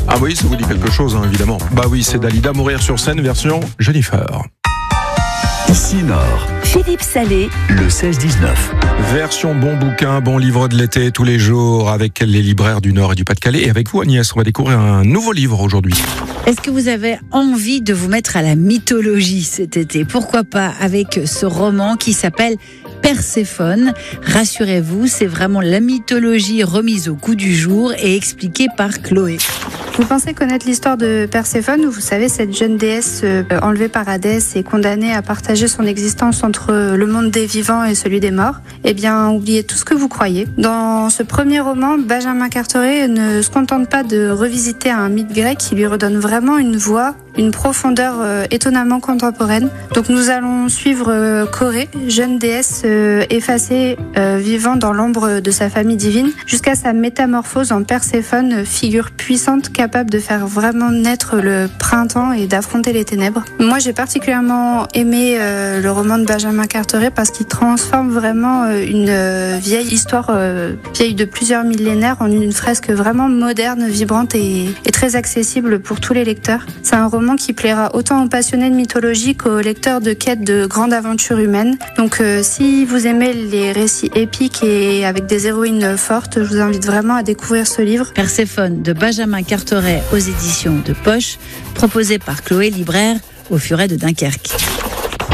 Ah oui, ça vous dit quelque chose, hein, évidemment. Bah oui, c'est Dalida, Mourir sur scène, version Jennifer. Ici Nord, Philippe Salé, le 16-19. Version bon bouquin, bon livre de l'été tous les jours avec les libraires du Nord et du Pas-de-Calais. Et avec vous, Agnès, on va découvrir un nouveau livre aujourd'hui. est-ce que vous avez envie de vous mettre à la mythologie cet été? Pourquoi pas avec ce roman qui s'appelle Perséphone. Rassurez-vous, c'est vraiment la mythologie remise au goût du jour et expliquée par Chloé. Vous pensez connaître l'histoire de Perséphone, où vous savez, cette jeune déesse enlevée par Hadès et condamnée à partager son existence entre le monde des vivants et celui des morts? Eh bien, oubliez tout ce que vous croyez. Dans ce premier roman, Benjamin Carteret ne se contente pas de revisiter un mythe grec, qui lui redonne vraiment une voix, une profondeur étonnamment contemporaine. Donc nous allons suivre Corée, jeune déesse effacée, vivant dans l'ombre de sa famille divine, jusqu'à sa métamorphose en Perséphone, figure puissante capable de faire vraiment naître le printemps et d'affronter les ténèbres. Moi, j'ai particulièrement aimé le roman de Benjamin Carteret parce qu'il transforme vraiment une vieille histoire, vieille de plusieurs millénaires, en une fresque vraiment moderne, vibrante et très accessible pour tous les lecteurs. C'est un roman qui plaira autant aux passionnés de mythologie qu'aux lecteurs de quêtes de grandes aventures humaines. Donc si vous aimez les récits épiques et avec des héroïnes fortes, je vous invite vraiment à découvrir ce livre. Perséphone de Benjamin Carteret aux éditions de Poche, proposé par Chloé, libraire au Furet de Dunkerque.